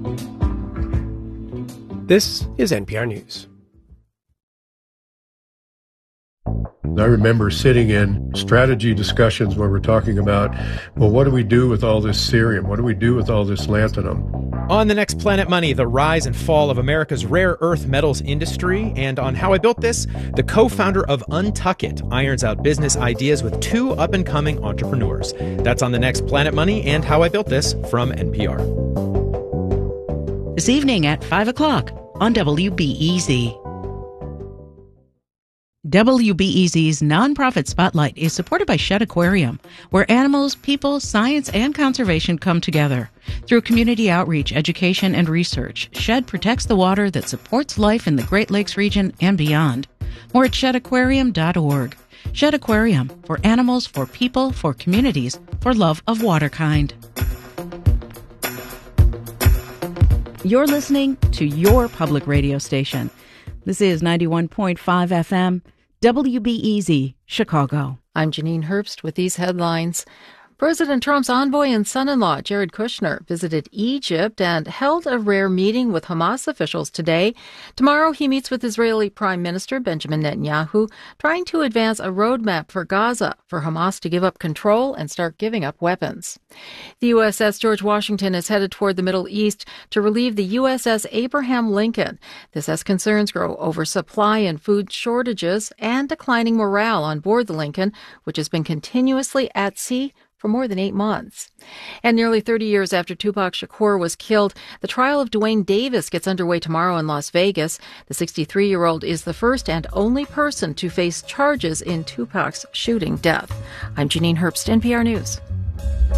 This is NPR News. I remember sitting in strategy discussions where we're talking about, well, what do we do with all this cerium? What do we do with all this lanthanum? On the next Planet Money, the rise and fall of America's rare earth metals industry. And on How I Built This, the co-founder of Untuckit irons out business ideas with two up-and-coming entrepreneurs. That's on the next Planet Money and How I Built This from NPR. This evening at 5 o'clock on WBEZ. WBEZ's Nonprofit Spotlight is supported by Shedd Aquarium, where animals, people, science, and conservation come together. Through community outreach, education, and research, Shedd protects the water that supports life in the Great Lakes region and beyond. More at sheddaquarium.org. Shedd Aquarium, for animals, for people, for communities, for love of water kind. You're listening to your public radio station. This is 91.5 FM, WBEZ, Chicago. I'm Janine Herbst with these headlines. President Trump's envoy and son-in-law, Jared Kushner, visited Egypt and held a rare meeting with Hamas officials today. Tomorrow, he meets with Israeli Prime Minister Benjamin Netanyahu, trying to advance a roadmap for Gaza for Hamas to give up control and start giving up weapons. The USS George Washington is headed toward the Middle East to relieve the USS Abraham Lincoln. This as concerns grow over supply and food shortages and declining morale on board the Lincoln, which has been continuously at sea for more than 8 months. And nearly 30 years after Tupac Shakur was killed, the trial of Duane Davis gets underway tomorrow in Las Vegas. The 63-year-old is the first and only person to face charges in Tupac's shooting death. I'm Janine Herbst, NPR News.